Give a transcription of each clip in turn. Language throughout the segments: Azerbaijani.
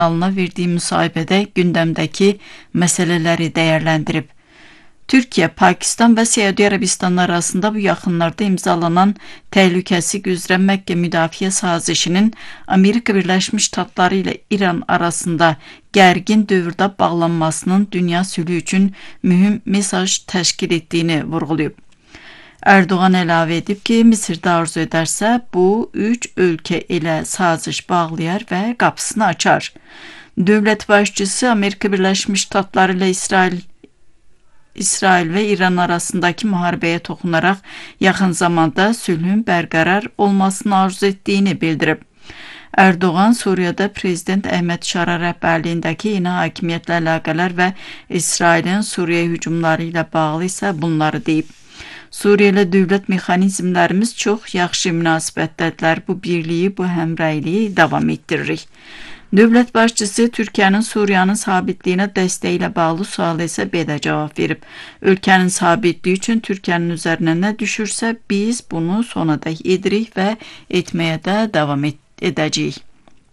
kanalına verdiği müsahibede gündemdeki meseleleri değerlendirip, Türkiye, Pakistan ve Suudi Arabistan arasında bu yaxınlarda imzalanan təhlükəsizlik üzrə Məkkə müdafiə sazişinin Amerika Birləşmiş Ştatları ile İran arasında gərgin dövrdə bağlanmasının dünya sülhü üçün mühüm mesaj təşkil etdiyini vurğulayıb. Erdoğan əlavə edib ki, Mısırda arzu edərsə, bu üç ölkə ilə saziş bağlayar və qapısını açar. Dövlət başçısı Amerika Birləşmiş Ştatları ile İsrail ve İran arasındaki muharebeye toxunaraq yaxın zamanda sülhün bərqərar olmasını arzu ettiğini bildirib. Erdoğan, Suriyada Prezident Əhməd Şara rəhbərliyindəki yeni hakimiyyətlə əlaqələr və İsrailin Suriye hücumları ilə bağlı isə bunları deyib. Suriye ilə dövlət mexanizmlərimiz çox yaxşı münasibətdədirlər. Bu birliyi, bu həmrəyliyi davam etdiririk. Dövlət başçısı Türkiyənin Suriyanın sabitliyinə dəstəyi ilə bağlı suala isə belə cavab verib. Ölkənin sabitliyi üçün Türkiyənin üzərinə nə düşürsə, biz bunu sonadək edirik və etməyə də davam edəcəyik.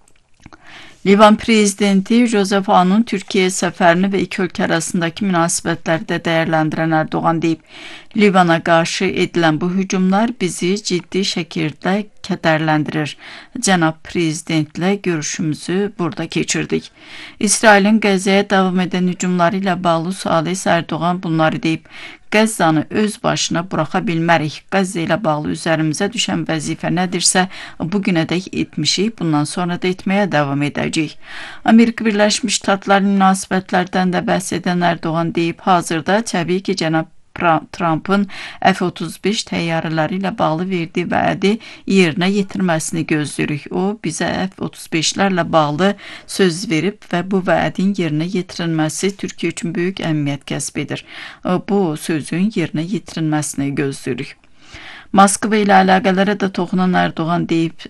Livan prezidenti Joseph Aoun'un Türkiye səfərini və iki ölkə arasındakı münasibətləri də dəyərləndirən Erdoğan deyib, Livana qarşı edilən bu hücumlar bizi ciddi şəkildə kədərləndirir. Cənab Prezidentlə görüşümüzü burada keçirdik. İsrailin Qəzzəyə davam edən hücumları ilə bağlı sualı isə Erdoğan bunları deyib, Qəzzanı öz başına buraxa bilmərik. Qəzzə ilə bağlı üzərimizə düşən vəzifə nədirsə, bugünədək etmişik, bundan sonra da etməyə davam edəcəyik. Amerika Birləşmiş Ştatları münasibətlərdən də bəhs edən Erdoğan deyib, hazırda təbii ki, cənab Trump'ın F-35 təyyarələri ilə bağlı verdiyi vədi yerinə yetirməsini gözləyirik. O, bizə F-35'lərlə bağlı söz verib və bu vədin yerinə yetirilməsi Türkiyə üçün böyük əhəmiyyət kəsb edir. Bu sözün yerinə yetirilməsini gözləyirik. Moskva ilə əlaqələrə də toxunan Erdoğan deyib,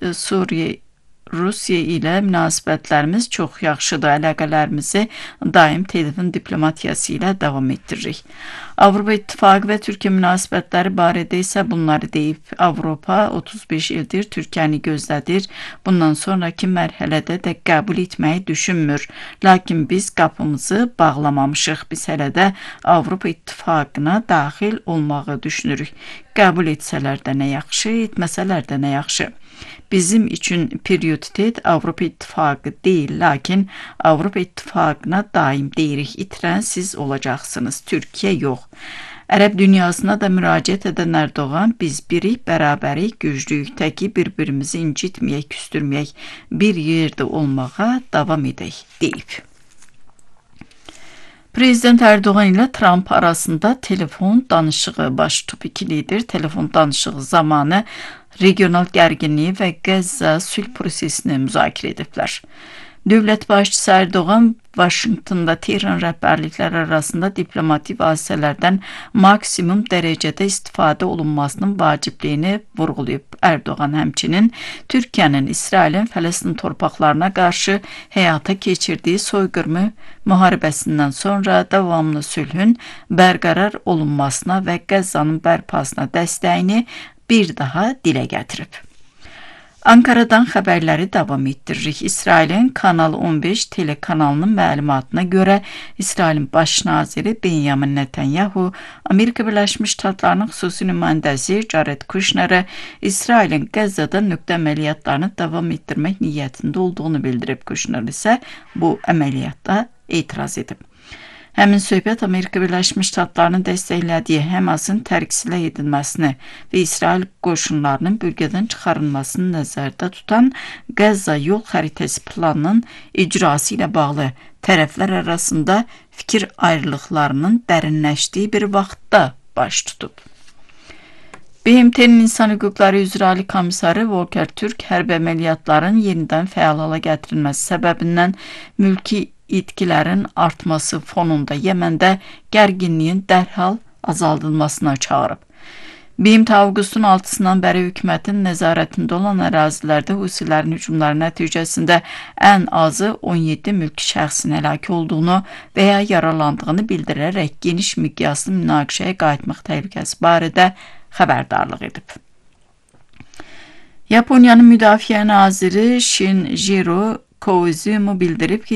Rusiya ilə münasibətlərimiz çox yaxşıdır. Əlaqələrimizi daim telefon diplomatiyası ilə davam etdiririk. Avropa İttifaqı və Türkiyə münasibətləri barədə isə bunları deyib. Avropa 35 ildir Türkiyəni gözlədir. Bundan sonraki mərhələdə də qəbul etməyi düşünmür. Lakin biz qapımızı bağlamamışıq. Biz hələ də Avropa İttifaqına daxil olmağı düşünürük. Qəbul etsələr də nə yaxşı, etməsələr də nə yaxşı. Bizim üçün prioritet Avropa İttifaqı deyil, lakin Avropa İttifaqına daim deyirik, itirən siz olacaqsınız, Türkiyə yox. Ərəb dünyasına da müraciət edən Erdoğan, biz birik, bərabərik, güclüyük, təki bir-birimizi incitməyək, küstürməyək, bir yerdə olmağa davam edək, deyib. Prezident Erdoğan ilə Trump arasında telefon danışığı baş tutub. İki lider telefon danışığı zamanı regional gərginliyi və Qəzza sülh prosesini müzakirə ediblər. Dövlət başçısı Erdoğan, Vaşinqtonda Tehran rəhbərlikləri arasında diplomatik vasitələrdən maksimum dərəcədə istifadə olunmasının vacibliyini vurğulayıb. Erdoğan həmçinin Türkiyənin İsrailin Fələstin torpaqlarına qarşı həyata keçirdiyi soyqırımı müharibəsindən sonra davamlı sülhün bərqərar olunmasına və Qəzzanın bərpasına dəstəyini bir daha dilə gətirib. Ankara'dan xəbərləri davam etdiririk. İsrailin Kanal 15 telekanalının məlumatına görə İsrailin baş naziri Benjamin Netanyahu, Amerika Birləşmiş Ştatlarının xüsusi nümayəndəsi Jared Kushnerə İsrailin Qəzzada nöqtə əməliyyatlarını davam etdirmək niyyətində olduğunu bildirib. Kushner isə bu əməliyyatda etiraz edib. Həmin söhbət Amerika Birləşmiş Ştatlarının dəstəklədiyi Həmasın tərksilah edilməsini və İsrail qoşunlarının bölgədən çıxarılmasını nəzərdə tutan Qəzza yol xəritəsi planının icrası ilə bağlı tərəflər arasında fikir ayrılıqlarının dərinləşdiyi bir vaxtda baş tutub. BMT-nin İnsan Hüquqları üzrə Ali Komissarı Volker Türk hərbi əməliyyatların yenidən fəal hala gətirilməsi səbəbindən mülki itkilərin artması fonunda Yeməndə gərginliyin dərhal azaldılmasına çağırıb. BMT avqustun 6-sından bəri hökumətin nəzarətində olan ərazilərdə Husilərin hücumları nəticəsində ən azı 17 mülki şəxsin həlak olduğunu və ya yaralandığını bildirərək geniş miqyaslı münaqişəyə qayıtmaq təhlükəsi barədə xəbərdarlıq edib. Yaponiyanın müdafiə naziri Shinjiro Koizumi bildirib ki,